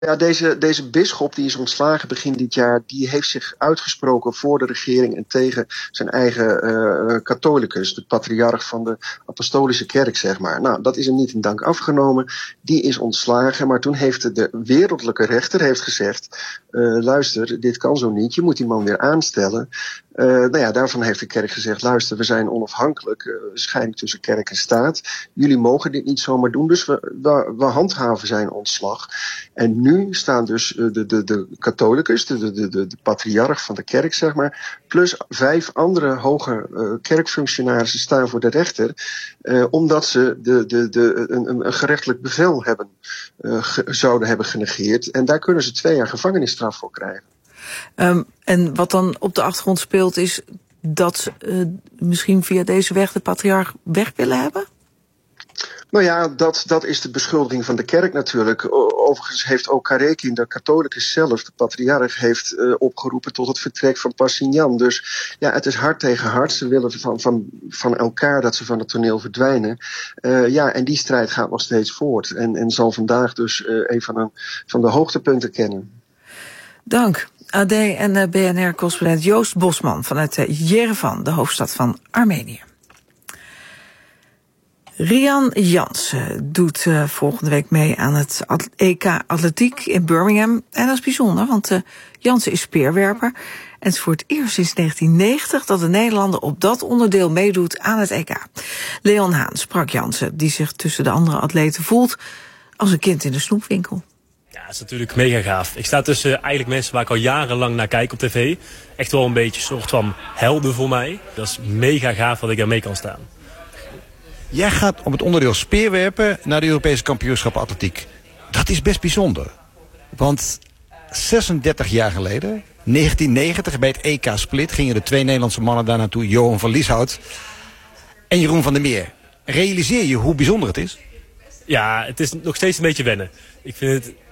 Ja, deze bisschop die is ontslagen begin dit jaar, die heeft zich uitgesproken voor de regering en tegen zijn eigen catholicus, de patriarch van de apostolische kerk, zeg maar. Nou, dat is hem niet in dank afgenomen. Die is ontslagen, maar toen heeft de wereldlijke rechter gezegd, luister, dit kan zo niet, je moet die man weer aanstellen. Daarvan heeft de kerk gezegd, luister, we zijn onafhankelijk, scheiding tussen kerk en staat. Jullie mogen dit niet zomaar doen, dus we handhaven zijn ontslag. En nu staan dus de catholicus, de patriarch van de kerk, zeg maar, plus 5 andere hoge kerkfunctionarissen staan voor de rechter, omdat ze een gerechtelijk bevel zouden hebben genegeerd. En daar kunnen ze 2 jaar gevangenisstraf voor krijgen. En wat dan op de achtergrond speelt is dat ze misschien via deze weg de patriarch weg willen hebben? Nou ja, dat is de beschuldiging van de kerk natuurlijk. Overigens heeft ook Karekin, de catholicus zelf, de patriarch, heeft opgeroepen tot het vertrek van Passignan. Dus ja, het is hard tegen hard. Ze willen van elkaar dat ze van het toneel verdwijnen. En die strijd gaat nog steeds voort. En zal vandaag dus een van de hoogtepunten kennen. Dank. AD en BNR-correspondent Joost Bosman vanuit Jerevan, de hoofdstad van Armenië. Rian Jansen doet volgende week mee aan het EK Atletiek in Birmingham. En dat is bijzonder, want Jansen is speerwerper. En het is voor het eerst sinds 1990 dat de Nederlander op dat onderdeel meedoet aan het EK. Leon Haan sprak Jansen, die zich tussen de andere atleten voelt als een kind in de snoepwinkel. Ja, dat is natuurlijk mega gaaf. Ik sta tussen eigenlijk mensen waar ik al jarenlang naar kijk op tv. Echt wel een beetje een soort van helden voor mij. Dat is mega gaaf dat ik daar mee kan staan. Jij gaat op het onderdeel speerwerpen naar de Europese kampioenschap atletiek. Dat is best bijzonder. Want 36 jaar geleden, 1990, bij het EK Split, gingen de 2 Nederlandse mannen daar naartoe, Johan van Lieshout en Jeroen van der Meer. Realiseer je hoe bijzonder het is? Ja, het is nog steeds een beetje wennen. Ik vind het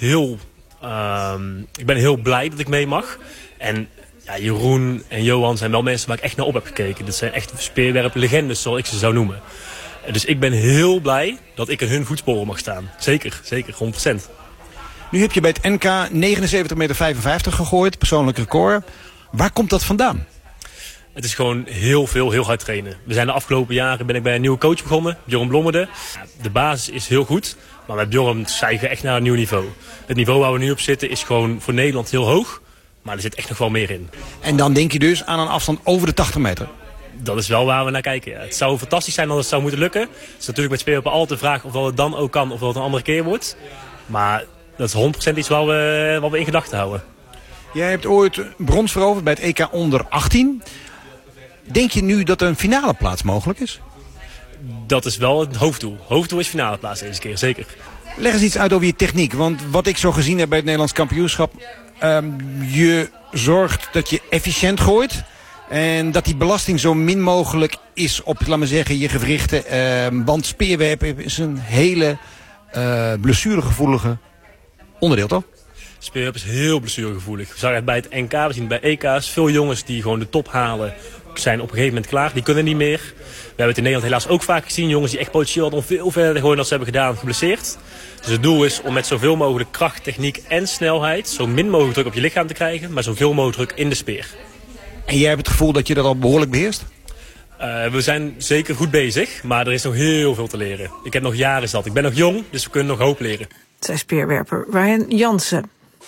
ik ben heel blij dat ik mee mag. En ja, Jeroen en Johan zijn wel mensen waar ik echt naar op heb gekeken. Dat zijn echt speerwerplegendes, zoals ik ze zou noemen. Dus ik ben heel blij dat ik in hun voetsporen mag staan. Zeker, 100%. Nu heb je bij het NK 79,55 meter gegooid, persoonlijk record. Waar komt dat vandaan? Het is gewoon heel hard trainen. We zijn de afgelopen jaren ben ik bij een nieuwe coach begonnen, Bjorn Blommerde. De basis is heel goed, maar met Bjorn stijgen we echt naar een nieuw niveau. Het niveau waar we nu op zitten is gewoon voor Nederland heel hoog, maar er zit echt nog wel meer in. En dan denk je dus aan een afstand over de 80 meter? Dat is wel waar we naar kijken. Ja. Het zou fantastisch zijn als het zou moeten lukken. Het is natuurlijk met speelwerpen altijd de vraag of dat het dan ook kan of dat het een andere keer wordt. Maar dat is 100% iets wat we in gedachten houden. Jij hebt ooit brons veroverd bij het EK onder 18. Denk je nu dat er een finale plaats mogelijk is? Dat is wel het hoofddoel. Hoofddoel is finale plaats deze keer, zeker. Leg eens iets uit over je techniek. Want wat ik zo gezien heb bij het Nederlands kampioenschap, je zorgt dat je efficiënt gooit. En dat die belasting zo min mogelijk is op, laat maar zeggen, je gewrichten. Want speerwerpen is een hele blessuregevoelige onderdeel, toch? Speerwerpen is heel blessuregevoelig. We zagen het bij het NK, we zien het bij EK's. Veel jongens die gewoon de top halen, zijn op een gegeven moment klaar. Die kunnen niet meer. We hebben het in Nederland helaas ook vaak gezien. Jongens die echt potentieel hadden om veel verder te gooien dan ze hebben gedaan, geblesseerd. Dus het doel is om met zoveel mogelijk kracht, techniek en snelheid zo min mogelijk druk op je lichaam te krijgen, maar zoveel mogelijk druk in de speer. En jij hebt het gevoel dat je dat al behoorlijk beheerst? We zijn zeker goed bezig, maar er is nog heel veel te leren. Ik heb nog jaren zat. Ik ben nog jong, dus we kunnen nog hoop leren. Het is speerwerper Rian Jansen.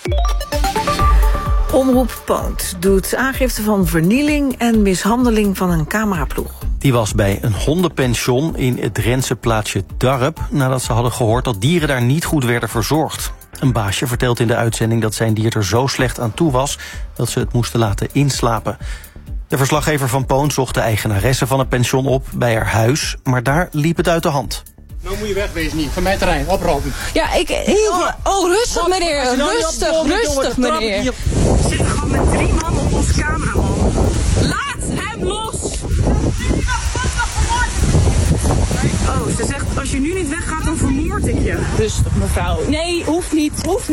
Omroep Poont doet aangifte van vernieling en mishandeling van een cameraploeg. Die was bij een hondenpension in het Drentse plaatsje Darp, nadat ze hadden gehoord dat dieren daar niet goed werden verzorgd. Een baasje vertelt in de uitzending dat zijn dier er zo slecht aan toe was dat ze het moesten laten inslapen. De verslaggever van Poont zocht de eigenaresse van het pension op bij haar huis, maar daar liep het uit de hand. Nou moet je wegwezen, niet van mijn terrein, oprotten. Ja, rustig meneer, rustig meneer. We zitten gewoon met 3 man op onze cameraman. Laat hem los! Oh, ze zegt, als je nu niet weggaat, dan vermoord ik je. Rustig mevrouw. Nee, hoeft niet. Hoeft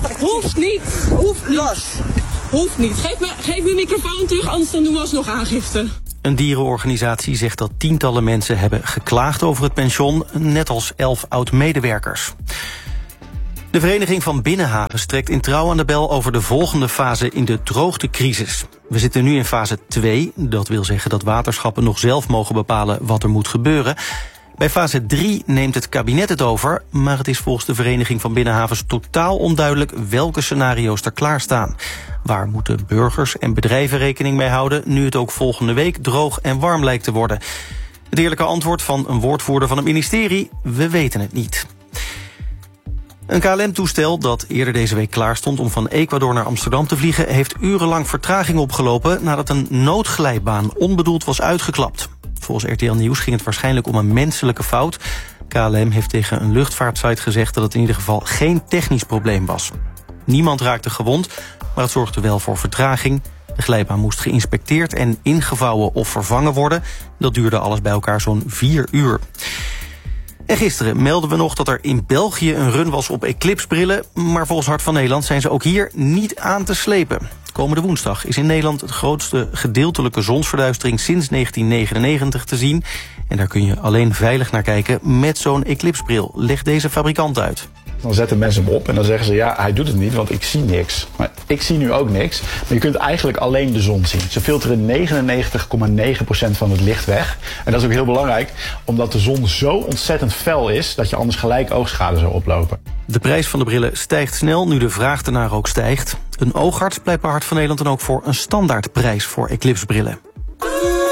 niet. Geef me microfoon terug, anders dan doen we alsnog aangifte. Een dierenorganisatie zegt dat tientallen mensen hebben geklaagd over het pension, net als 11 oud-medewerkers. De De Vereniging van Binnenhavens trekt in Trouw aan de bel over de volgende fase in de droogtecrisis. We zitten nu in fase 2. Dat wil zeggen dat waterschappen nog zelf mogen bepalen wat er moet gebeuren. Bij fase 3 neemt het kabinet het over, maar het is volgens de Vereniging van Binnenhavens totaal onduidelijk welke scenario's er klaarstaan. Waar moeten burgers en bedrijven rekening mee houden, nu het ook volgende week droog en warm lijkt te worden? Het eerlijke antwoord van een woordvoerder van het ministerie: we weten het niet. Een KLM-toestel dat eerder deze week klaar stond om van Ecuador naar Amsterdam te vliegen, heeft urenlang vertraging opgelopen nadat een noodglijbaan onbedoeld was uitgeklapt. Volgens RTL Nieuws ging het waarschijnlijk om een menselijke fout. KLM heeft tegen een luchtvaartsite gezegd dat het in ieder geval geen technisch probleem was. Niemand raakte gewond, maar het zorgde wel voor vertraging. De glijbaan moest geïnspecteerd en ingevouwen of vervangen worden. Dat duurde alles bij elkaar zo'n 4 uur. En gisteren melden we nog dat er in België een run was op eclipsebrillen, maar volgens Hart van Nederland zijn ze ook hier niet aan te slepen. Komende woensdag is in Nederland het grootste gedeeltelijke zonsverduistering sinds 1999 te zien. En daar kun je alleen veilig naar kijken met zo'n eclipsebril, legt deze fabrikant uit. Dan zetten mensen hem op en dan zeggen ze, ja, hij doet het niet, want ik zie niks. Maar ik zie nu ook niks, maar je kunt eigenlijk alleen de zon zien. Ze filteren 99,9% van het licht weg. En dat is ook heel belangrijk, omdat de zon zo ontzettend fel is, dat je anders gelijk oogschade zou oplopen. De prijs van de brillen stijgt snel, nu de vraag ernaar ook stijgt. Een oogarts pleit bij Hart van Nederland dan ook voor een standaardprijs voor eclipsebrillen.